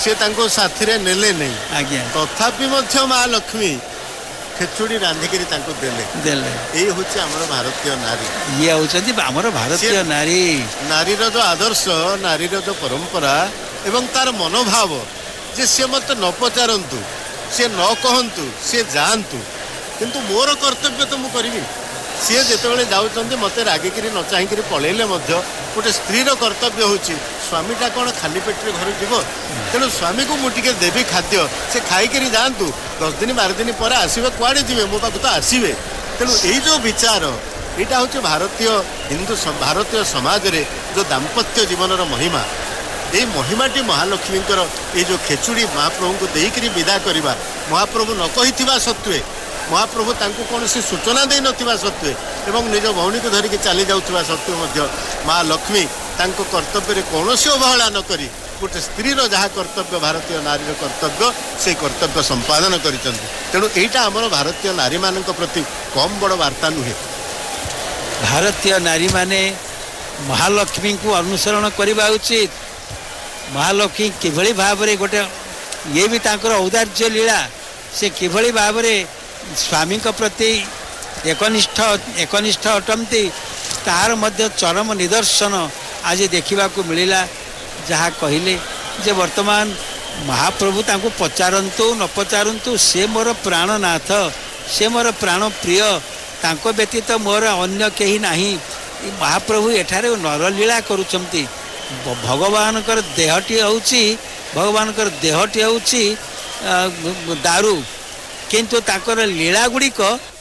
से तांको साथी रे नेले नहीं आज्ञा तथापि मध्य माँ लक्ष्मी खेचुड़ी रांधिकी देले देले ये हूँ आमर भारतीय नारी ये होचंती हमर भारतीय नारी नारीर जो आदर्श नारीर जो परंपरा एवं तार मनोभाव जे सी मत न पचारतु सी न कहतु सी जातु किंतु मोर कर्तव्य तो मुझे करी सी जिते जाऊँच मत रागिकी न चाहिए पलैले गोटे स्त्रीर कर्तव्य हूँ स्वामीटा कौन खाली पेटे घर जीव तेणु स्वामी को मुझे देवी खाद्य से खाई जातु 10 दिन 12 दिन पर आसवे कुआड़े जी मो पाक तो आसवे तेणु यही जो विचार यहाँ हूँ भारतीय हिंदू भारतीय समाज रे जो दाम्पत्य जीवन महिमा ये महिमाटी महालक्ष्मींकर ये जो खेचुड़ी महाप्रभु को देकर विदा करवा महाप्रभु न कही सत्वे महाप्रभु तांको कौन सी सूचना दे नथिबा सत्वे एवं निज भौणी को धरिकी चली जाउथिबा सत्वे मध्य माँ लक्ष्मी तांको कर्तव्य रे कौन सी अवहेला न करी गोटे स्त्रीर जहाँ कर्तव्य भारतीय नारीर कर्तव्य से कर्तव्य संपादन करिसंती तेणु एटा हमर भारतीय नारी मानक प्रति कम बड़ वार्ता नुहे भारतीय नारी माने महालक्ष्मी को अनुसरण करवा उचित महालक्ष्मी किभली भाव रे गोटे ये भी तांकर औदार्य लीला से किभली भाव रे स्वामी प्रति एकनिष्ठ अटंती तार मध्य चरम निदर्शन आज देखा मिलला जहाँ कहले जे वर्तमान महाप्रभु तांको पचारंतु न पचारंतु से मोर प्राणनाथ से मोर प्राण प्रिय तांको व्यतीत मोर अन्य कहीं नहीं महाप्रभु एठारे नरलीला करुचंती भगवानकर देहटी होउची भगवानकर देहटी होउची दारू किंतु ताकर लीला गुड़िक